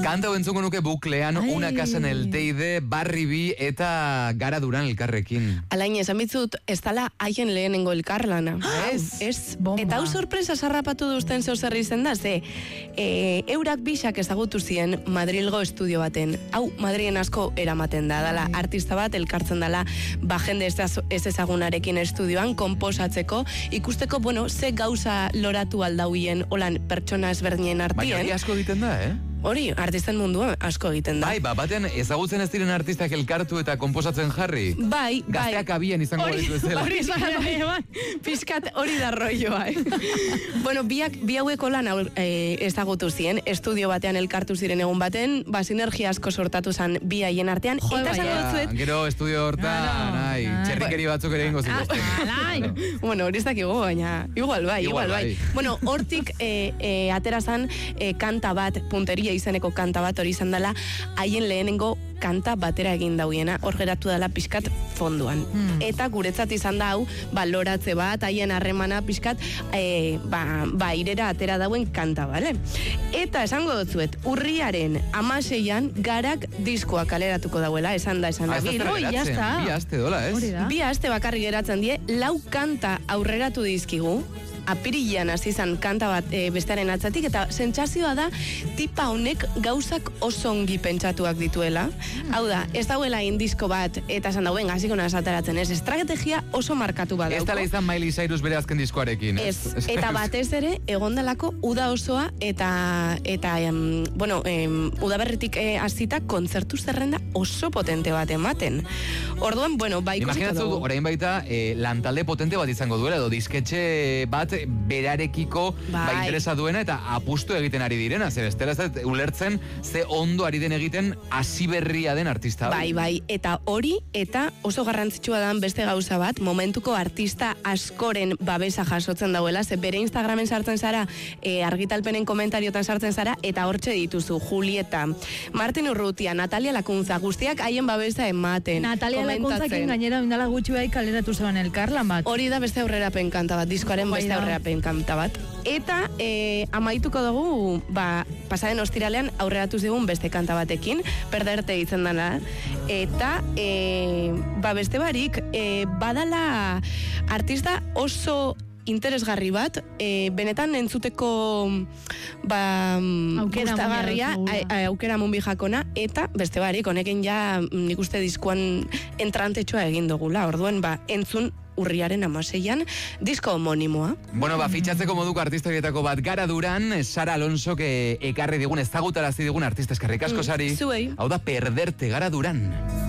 Kanta entzuko nuke buklean, Una casa en el Teide, Barri bi eta Gara Duran elkarrekin. Alain, esan bitzut, ez dala haien lehenengo elkarlana. Ez. Eta hau sorpresa sarrapatu duzten zer izen da, ze eurak bisak ezagutu zien Madrilgo estudio baten. Hau, Madrilen asko eramaten da, dala artista bat elkartzen dala, jende ez ezagunarekin estudioan, konposatzeko, ikusteko, ze gauza loratu aldauien, holan pertsona ezberdinen artien. Baina hori asko egiten da, Hori, artisten mundua asko egiten da. Bai, batean ezagutzen ez diren artistak elkartu eta konposatzen jarri. Bai. Gazteak abian izango ditu ezela. Hori, pizkat hori da rolloa, Bueno, bi haueko lan ezagutu ziren, estudio batean elkartu ziren egun baten, sinergia asko sortatu zen bi haien artean. Eta zuet... Gero estudio hortan, txerrikeri batzuk ere ingo zituzten. Bueno, hori ez dakigu, baina igual bai. Bueno, hortik atera zen kanta bat, punteria izeneko kanta bat hori izan dela, haien lehenengo kanta batera egin dauiena, hor geratu dela pixkat fonduan. Eta guretzat izan da hau, loratze bat, haien harremana pixkat, irera atera dauen kanta, bale? Eta esango dutzuet, urriaren 16an Garak diskoa kaleratuko dauela, esan da. Bi aste dola, ez? Bi aste bakarri geratzen die, 4 kanta aurreratu dizkigu, apirilean hasi izan kanta bat bestearen atzatik, eta sentsazioa da tipa honek gauzak oso ongi pentsatuak dituela. Hau da, ez dauela indisko bat, eta esan dauen, hasiko naz ateratzen, ez? Estrategia oso markatu bat dauko. Ez dala izan Miley Cyrus bere azken diskoarekin, ez? Eta batez ere, egondalako uda osoa, eta udaberritik hasita kontzertu zerrenda oso potente bat ematen. Orduan, bai ikusiko dugu. Orain baita, lantalde potente bat izango duela, edo disketxe bat berarekiko interesa duena eta apustu egiten ari direna, zer bestela ez ulertzen ze ondo ari den egiten hasi berria den artista. Bai, eta hori eta oso garrantzitsua da beste gauza bat, momentuko artista askoren babesa jasotzen dauela, ze bere Instagramen sartzen zara, argitalpenen komentariotan sartzen zara, eta hortxe dituzu Julieta, Martin Urrutia, Natalia Lakuntza, guztiak haien babesa ematen. Natalia Lakuntzakin gainera indala gutxi bai kaleratu zeban elkarlan bat. Hori da beste aurrerapen kanta bat, diskoaren beste aurrerapen kanta bat. Eta amaituko dugu, pasaden ostiralean aurreratu zigun beste kanta batekin, Perderte itzen dana, eta beste barik, badala artista oso interesgarri bat, benetan entzuteko gustagarria, aukera munbi jakona, eta beste barik, honekin ja nik uste diskuan entrantetxoa egin dugula, orduan entzun urriaren 16an, disko homonimoa. Fitxatzeko moduko artistarietako bat Gara Duran, Sara Alonso ekarri digun, ezagutarazi digun artista, eskerrik asko, Sari. Zuei. Hau da, Perderte, Gara Duran.